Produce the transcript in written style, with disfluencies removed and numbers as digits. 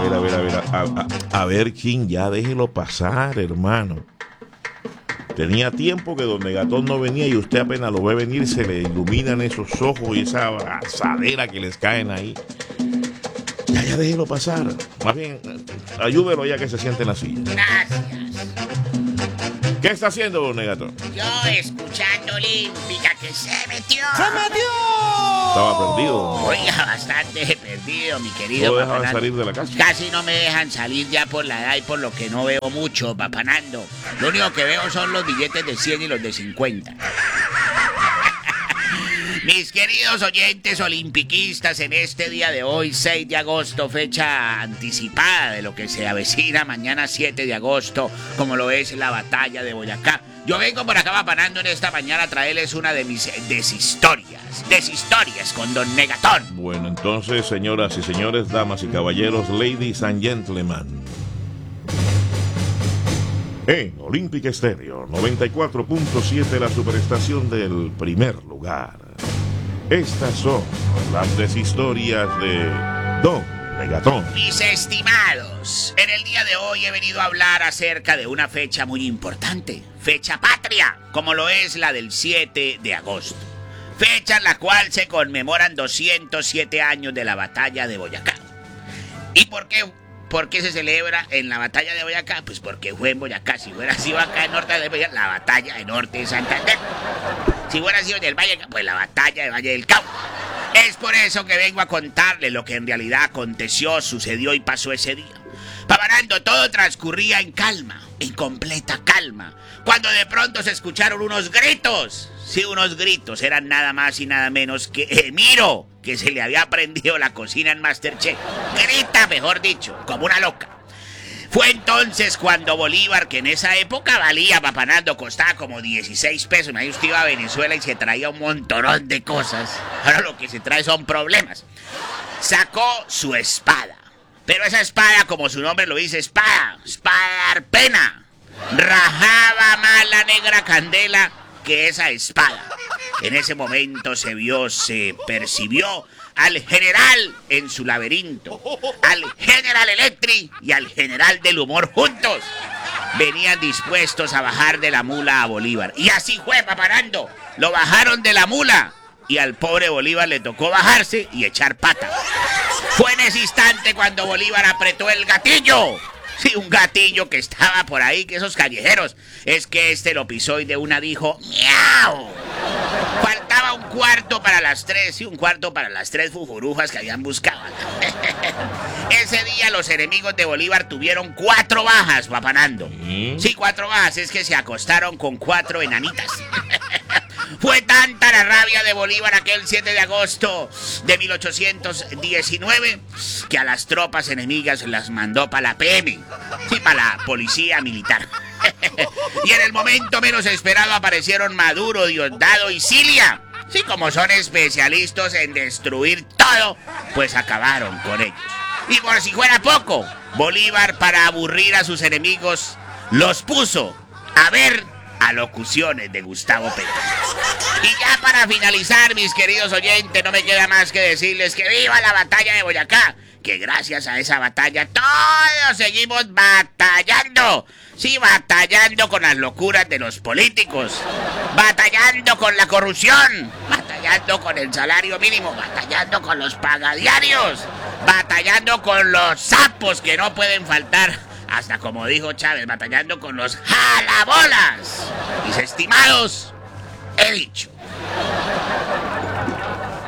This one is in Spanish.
A ver, Chin, ya déjelo pasar, hermano. Tenía tiempo que don Megatón no venía y usted apenas lo ve venir, se le iluminan esos ojos y esa asadera que les caen ahí. Ya déjelo pasar. Más bien, ayúdelo ya que se siente en la silla. Gracias. ¿Qué está haciendo, don Megatón? Yo escuchando Olímpica que se metió. Estaba perdido, don Megatón. Oiga, bastante perdido, mi querido. ¿No lo dejaban Papanando. salir de la casa? Casi no me dejan salir ya por la edad y por lo que no veo mucho, Papanando. Lo único que veo son los billetes de 100 y los de 50. Mis queridos oyentes olimpiquistas, en este día de hoy, 6 de agosto, fecha anticipada de lo que se avecina mañana 7 de agosto, como lo es la batalla de Boyacá. Yo vengo por acá, Papanando, en esta mañana a traerles una de mis deshistorias con don Megatón. Bueno, entonces, señoras y señores, damas y caballeros, ladies and gentlemen. En Olímpica Estéreo 94.7, la superestación del primer lugar. Estas son las deshistorias de Don Megatón. Mis estimados, en el día de hoy he venido a hablar acerca de una fecha muy importante, fecha patria, como lo es la del 7 de agosto. Fecha en la cual se conmemoran 207 años de la batalla de Boyacá. ¿Y por qué se celebra en la batalla de Boyacá? Pues porque fue en Boyacá. Si hubiera sido acá en Norte de Boyacá, la batalla de Norte de Santander. Si hubiera sido en el Valle, pues la batalla de Valle del Cauca. Es por eso que vengo a contarle lo que en realidad aconteció, sucedió y pasó ese día. Papanando, todo transcurría en calma, en completa calma, cuando de pronto se escucharon unos gritos. Sí, unos gritos, eran nada más y nada menos que Emiro, que se le había prendido la cocina en MasterChef. Grita, mejor dicho, como una loca. Fue entonces cuando Bolívar, que en esa época valía, Papanando, costaba como 16 pesos. Imagínate, usted iba a Venezuela y se traía un montonón de cosas. Ahora lo que se trae son problemas. Sacó su espada. Pero esa espada, como su nombre lo dice, espada de dar pena. Rajaba más la negra candela que esa espada. En ese momento se percibió al general en su laberinto, al General Electric y al general del humor juntos. Venían dispuestos a bajar de la mula a Bolívar. Y así fue, Papanando. Lo bajaron de la mula y al pobre Bolívar le tocó bajarse y echar pata. Fue en ese instante cuando Bolívar apretó el gatillo. Sí, un gatillo que estaba por ahí, que esos callejeros. Es que este lo pisó y de una dijo ¡miau! Faltaba un cuarto para las 3, sí, un cuarto para las 3 fufurujas que habían buscado. Ese día los enemigos de Bolívar tuvieron 4 bajas, Papanando. Sí, 4 bajas, es que se acostaron con 4 enanitas. Fue tanta la rabia de Bolívar aquel 7 de agosto de 1819 que a las tropas enemigas las mandó para la PM, sí, para la policía militar. Y en el momento menos esperado aparecieron Maduro, Diosdado y Cilia. Sí, como son especialistas en destruir todo, pues acabaron con ellos. Y por si fuera poco, Bolívar, para aburrir a sus enemigos, los puso a ver alocuciones de Gustavo Petro. Y ya para finalizar, mis queridos oyentes, no me queda más que decirles que viva la batalla de Boyacá, que gracias a esa batalla todos seguimos batallando. Sí, batallando con las locuras de los políticos, batallando con la corrupción, batallando con el salario mínimo, batallando con los pagadiarios, batallando con los sapos que no pueden faltar, hasta como dijo Chávez, batallando con los jalabolas. Mis estimados, he dicho.